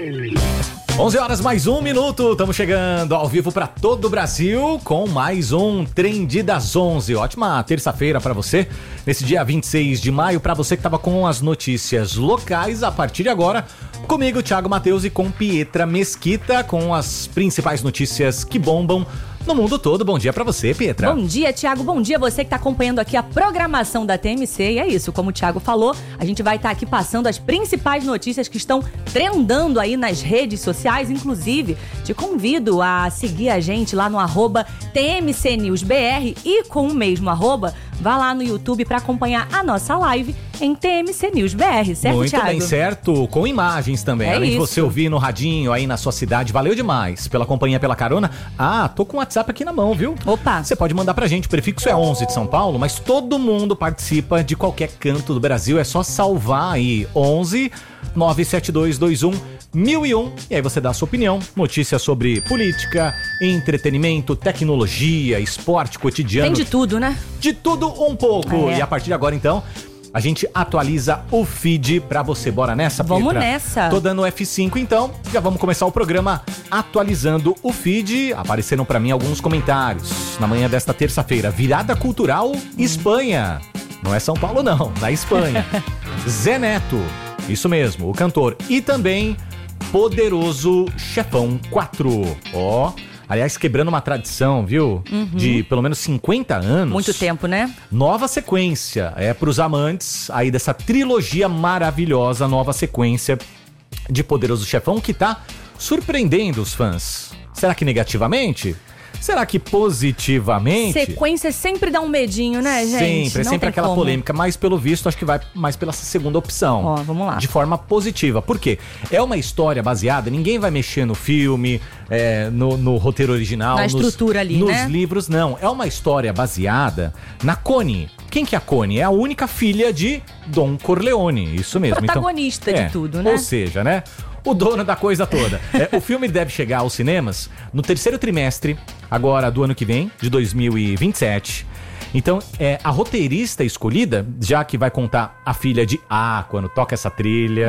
11 horas mais 1 minuto, estamos chegando ao vivo para todo o Brasil com mais um Trend das 11. Ótima terça-feira para você, nesse dia 26 de maio, para você que estava com as notícias locais. A partir de agora, comigo, Thiago Matheus, e com Pietra Mesquita, com as principais notícias que bombam no mundo todo. Bom dia pra você, Pietra. Bom dia, Thiago. Bom dia você que tá acompanhando aqui a programação da TMC. E é isso, como o Thiago falou, a gente vai estar aqui passando as principais notícias que estão trendando aí nas redes sociais. Inclusive, te convido a seguir a gente lá no @TMCNewsBR e com o mesmo @, vá lá no YouTube pra acompanhar a nossa live em TMC News BR, certo, Muito Thiago? bem, certo. Com imagens também. Além de você isso. ouvir no radinho aí na sua cidade. Valeu demais pela companhia, pela carona. Ah, tô com o WhatsApp aqui na mão, viu? Opa! Você pode mandar pra gente. O prefixo é 11 de São Paulo, mas todo mundo participa de qualquer canto do Brasil. É só salvar aí 11 97221 1001. E aí você dá a sua opinião. Notícias sobre política, entretenimento, tecnologia, esporte cotidiano. Tem de tudo, né? De tudo um pouco. É. E a partir de agora, então, a gente atualiza o feed pra você. Bora nessa, Pietra? Vamos nessa. Tô dando F5, então. Já vamos começar o programa atualizando o feed. Apareceram pra mim alguns comentários na manhã desta terça-feira. Virada cultural Espanha. Não é São Paulo, não. Na Espanha. Zé Neto. Isso mesmo, o cantor. E também Poderoso Chefão 4. Ó. Aliás, quebrando uma tradição, viu? De pelo menos 50 anos. Muito tempo, né? Nova sequência, pros amantes aí dessa trilogia maravilhosa, nova sequência de Poderoso Chefão, que tá surpreendendo os fãs. Será que negativamente? Será que positivamente? Sequência sempre dá um medinho, né, gente? Sempre, é sempre aquela polêmica, mas pelo visto acho que vai mais pela segunda opção. Ó, vamos lá. De forma positiva. Por quê? É uma história baseada, ninguém vai mexer no filme, no roteiro original. Na estrutura ali, nos né? livros, não. É uma história baseada na Connie. Quem que é a Connie? É a única filha de Don Corleone, isso mesmo. Protagonista então, de tudo, né? Ou seja, né? O dono da coisa toda. O filme deve chegar aos cinemas no terceiro trimestre, agora do ano que vem, de 2027. Então, a roteirista escolhida, já que vai contar a filha de quando toca essa trilha...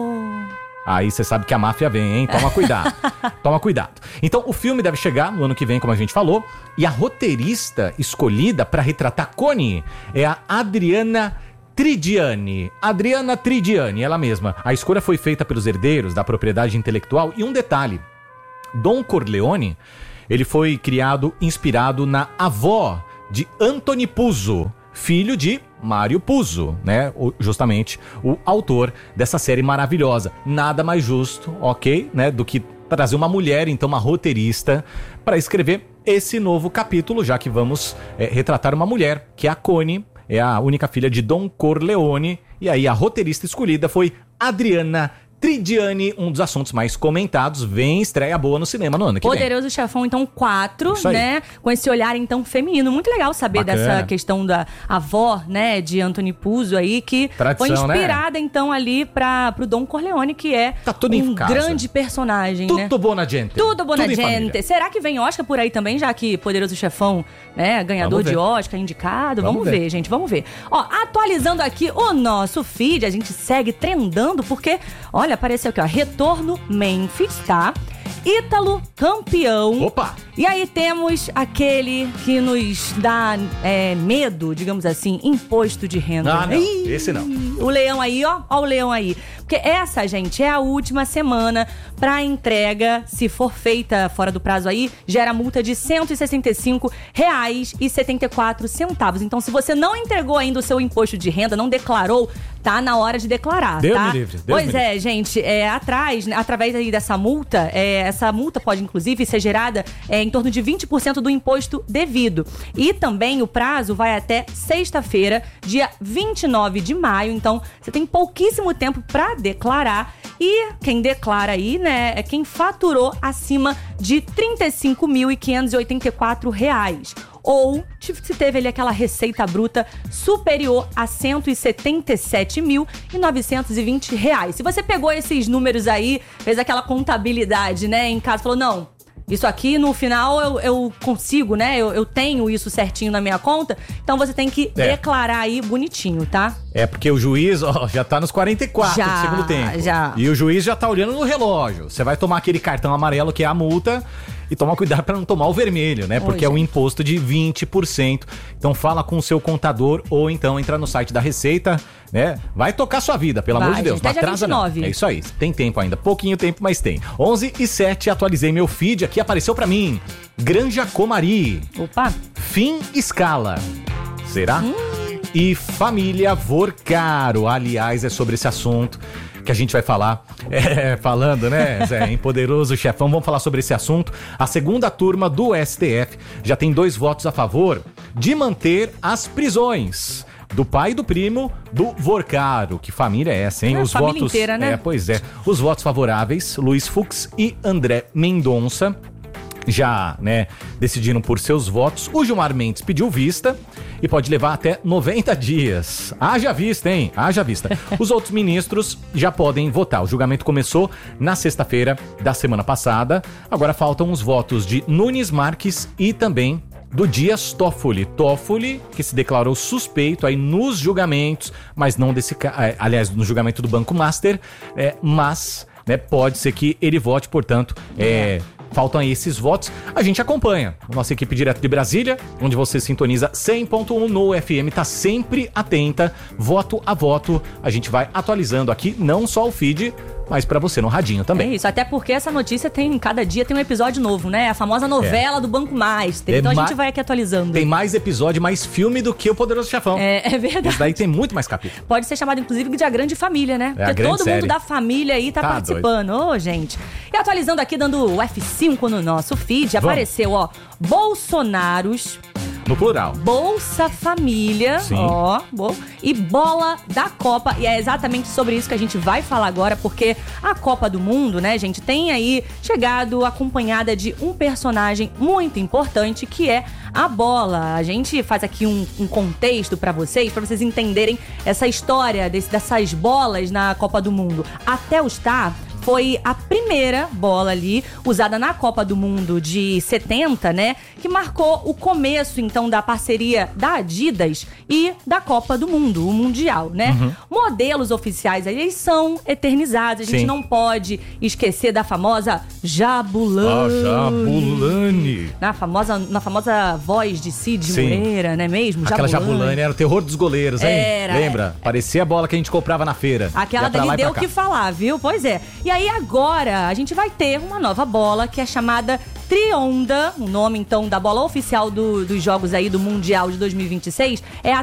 Aí você sabe que a máfia vem, hein? Toma cuidado. Toma cuidado. Então, o filme deve chegar no ano que vem, como a gente falou. E a roteirista escolhida para retratar Connie é a Adriana Tridiani, ela mesma. A escolha foi feita pelos herdeiros da propriedade intelectual. E um detalhe, Don Corleone, ele foi criado inspirado na avó de Anthony Puzo, filho de Mário Puzo, né? Justamente o autor dessa série maravilhosa. Nada mais justo, ok, né? Do que trazer uma mulher, então uma roteirista, para escrever esse novo capítulo, já que vamos retratar uma mulher, que é a Connie, é a única filha de Don Corleone. E aí a roteirista escolhida foi Adriana Tridiani, um dos assuntos mais comentados. Vem estreia boa no cinema no ano que vem. Poderoso Chefão, então, 4, né? Com esse olhar, então, feminino. Muito legal saber dessa questão da avó, né? De Anthony Puzo aí, que foi inspirada, né? Então, ali pro Don Corleone, que é um grande personagem, né? Tudo buona gente. Tudo buona gente. Será que vem Oscar por aí também, já que Poderoso Chefão, né? Ganhador de Oscar, indicado? Vamos ver, gente, vamos ver. Ó, atualizando aqui o nosso feed, a gente segue trendando, porque, olha, apareceu aqui, ó, retorno Memphis, tá? Ítalo campeão. Opa! E aí temos aquele que nos dá medo, digamos assim, imposto de renda. Não, esse não. O leão aí, ó o leão aí. Porque essa, gente, é a última semana pra entrega. Se for feita fora do prazo aí, gera multa de R$ 165,74. Então, se você não entregou ainda o seu imposto de renda, não declarou, tá na hora de declarar, Deus tá? me livre, pois é, gente, através aí dessa multa, essa multa pode, inclusive, ser gerada em torno de 20% do imposto devido. E também o prazo vai até sexta-feira, dia 29 de maio. Então, você tem pouquíssimo tempo pra declarar. E quem declara aí, né, é quem faturou acima de R$ 35.584. Ou se teve ali aquela receita bruta superior a R$ 177.920. Se você pegou esses números aí, fez aquela contabilidade, né, em casa, falou, não, Isso aqui, no final, eu consigo, né? Eu tenho isso certinho na minha conta. Então você tem que declarar aí bonitinho, tá? Porque o juiz, já tá nos 44 do segundo tempo. Já. E o juiz já tá olhando no relógio. Você vai tomar aquele cartão amarelo que é a multa e tomar cuidado pra não tomar o vermelho, né? Porque é um imposto de 20%. Então fala com o seu contador ou então entra no site da Receita, né? Vai tocar sua vida, pelo amor de Deus. Não atrasa não. É isso aí. Tem tempo ainda. Pouquinho tempo, mas tem. 11h07, atualizei meu feed. Aqui apareceu pra mim. Granja Comari. Opa. Fim Escala. Será? E Família Vorcaro. Aliás, é sobre esse assunto que a gente vai falar. Falando, né, Zé, em Poderoso Chefão, vamos falar sobre esse assunto. A segunda turma do STF já tem 2 votos a favor de manter as prisões do pai e do primo do Vorcaro. Que família é essa, hein? Os família votos inteira, né? Pois é. Os votos favoráveis, Luiz Fux e André Mendonça, já, né, decidiram por seus votos. O Gilmar Mendes pediu vista e pode levar até 90 dias. Haja vista, hein? Haja vista. Os outros ministros já podem votar. O julgamento começou na sexta-feira da semana passada. Agora faltam os votos de Nunes Marques e também do Dias Toffoli. Toffoli, que se declarou suspeito aí nos julgamentos, mas não desse... aliás, no julgamento do Banco Master, mas, né, pode ser que ele vote, portanto, faltam aí esses votos. A gente acompanha. A nossa equipe direto de Brasília, onde você sintoniza 100.1 no FM, tá sempre atenta, voto a voto. A gente vai atualizando aqui, não só o feed, mas pra você no radinho também. É isso, até porque essa notícia cada dia tem um episódio novo, né? A famosa novela do Banco Master. Então a gente vai aqui atualizando. Tem mais episódio, mais filme do que o Poderoso Chefão. É verdade. Isso daí tem muito mais capítulo. Pode ser chamado, inclusive, de A Grande Família, né? Porque todo mundo da família aí tá participando. Ô, gente. E atualizando aqui, dando o F5 no nosso feed, apareceu, Bolsonaros... No plural. Bolsa Família, Sim. E Bola da Copa. E é exatamente sobre isso que a gente vai falar agora, porque a Copa do Mundo, né, gente, tem aí chegado acompanhada de um personagem muito importante, que é a bola. A gente faz aqui um contexto pra vocês entenderem essa história dessas bolas na Copa do Mundo. A Telstar foi a primeira bola ali usada na Copa do Mundo de 70, né? Que marcou o começo, então, da parceria da Adidas e da Copa do Mundo, o Mundial, né? Modelos oficiais, eles são eternizados. A gente não pode esquecer da famosa Jabulani. Jabulani. Na famosa voz de Cid Moreira, né mesmo? Aquela Jabulani era o terror dos goleiros, hein? Lembra? Parecia a bola que a gente comprava na feira. Aquela dali deu o que falar, viu? Pois é. E aí agora a gente vai ter uma nova bola que é chamada Trionda. O nome, então, da bola oficial dos jogos aí do Mundial de 2026 é a